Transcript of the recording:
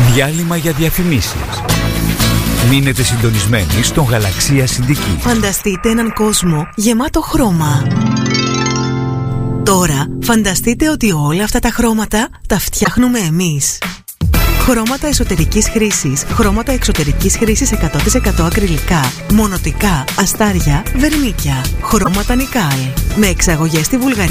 Διάλειμμα για διαφημίσεις. Μείνετε συντονισμένοι στον Γαλαξία Συντική. Φανταστείτε έναν κόσμο γεμάτο χρώμα. Τώρα φανταστείτε ότι όλα αυτά τα χρώματα τα φτιάχνουμε εμείς. Χρώματα εσωτερικής χρήσης, χρώματα εξωτερικής χρήσης 100% ακριλικά, μονοτικά, αστάρια, βερμίκια. Χρώματα Νικάλ. Με εξαγωγές στη Βουλγαρία